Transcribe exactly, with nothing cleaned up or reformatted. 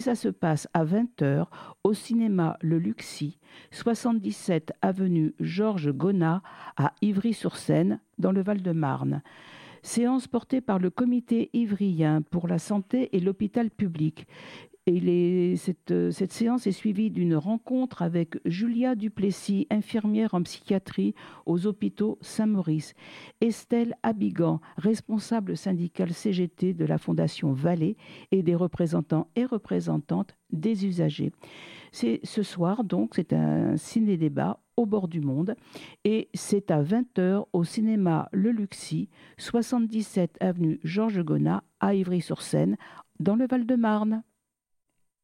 Ça se passe à vingt heures au cinéma Le Luxi, soixante-dix-sept avenue Georges Gonat à Ivry-sur-Seine, dans le Val-de-Marne. Séance portée par le Comité ivrien pour la santé et l'hôpital public. Et il est- cette, euh, cette séance est suivie d'une rencontre avec Julia Duplessis, infirmière en psychiatrie aux hôpitaux Saint-Maurice, Estelle Abigan, responsable syndicale C G T de la Fondation Vallée, et des représentants et représentantes des usagers. C'est ce soir, donc, c'est un ciné-débat au bord du monde et c'est à vingt heures au cinéma Le Luxi, soixante-dix-sept avenue Georges Gonat à Ivry-sur-Seine, dans le Val-de-Marne.